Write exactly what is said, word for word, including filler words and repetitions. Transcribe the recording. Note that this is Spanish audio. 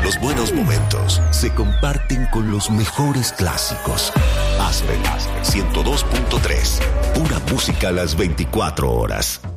Los buenos momentos se comparten con los mejores clásicos. Aspen ciento dos punto tres. Pura música a las veinticuatro horas.